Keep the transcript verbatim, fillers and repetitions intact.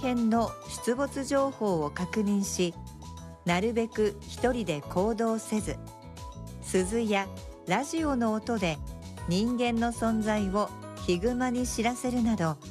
辺の出没情報を確認し、なるべく一人で行動せず、鈴やラジオの音で人間の存在をヒグマに知らせるなど、